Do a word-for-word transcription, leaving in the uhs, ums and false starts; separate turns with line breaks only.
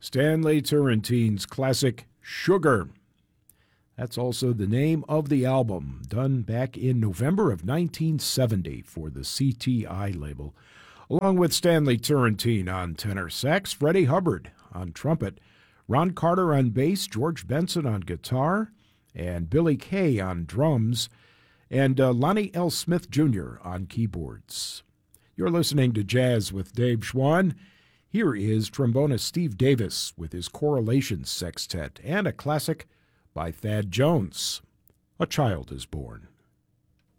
Stanley Turrentine's classic Sugar. That's also the name of the album, done back in November of nineteen seventy for the C T I label, along with Stanley Turrentine on tenor sax, Freddie Hubbard on trumpet, Ron Carter on bass, George Benson on guitar, and Billy Kay on drums, and uh, Lonnie L. Smith Junior on keyboards. You're listening to Jazz with Dave Schwann. Here is trombonist Steve Davis with his Correlations Sextet and a classic by Thad Jones, A Child is Born.